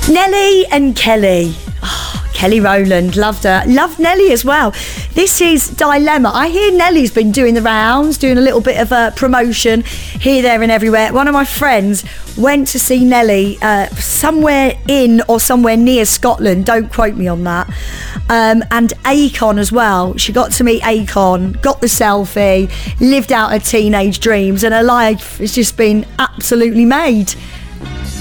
Nelly and Kelly. Oh, Kelly Rowland, loved her. Loved Nelly as well. This is Dilemma. I hear Nelly's been doing the rounds, doing a little bit of a promotion here, there and everywhere. One of my friends went to see Nelly somewhere in or somewhere near Scotland. Don't quote me on that. And Akon as well. She got to meet Akon, got the selfie, lived out her teenage dreams, and her life has just been absolutely made.